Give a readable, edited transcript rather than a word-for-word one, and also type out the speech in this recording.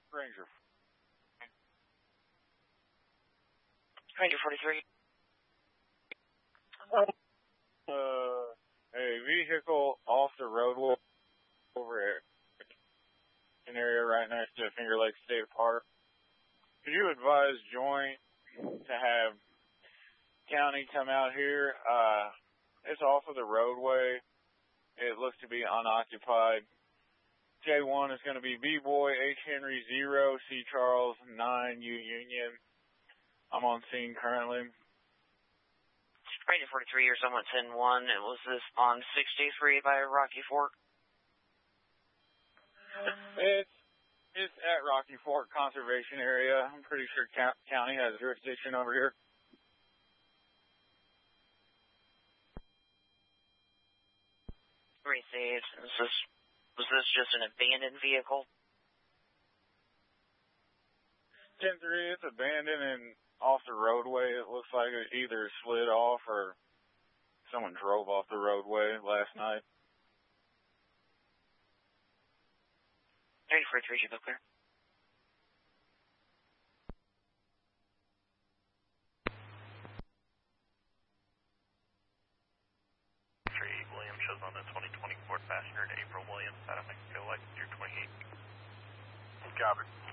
Ranger. Ranger 43. A vehicle off the roadway over at an area right next to Finger Lake State Park. Could you advise Joint to have county come out here? It's off of the roadway. It looks to be unoccupied. J1 is going to be B-Boy, H. Henry 0, C. Charles 9, U Union. I'm on scene currently. Ranger 43 or someone 10-1. Was this on 63 by Rocky Fork? It's at Rocky Fork Conservation Area. I'm pretty sure county has jurisdiction over here. Received. Was this just an abandoned vehicle? 10-3, it's abandoned and off the roadway. It looks like it either slid off or someone drove off the roadway last night. Ranger 43, should go clear. Williams shows on the 2024 passenger to April Williams out of Mexico, license year 28. Copy.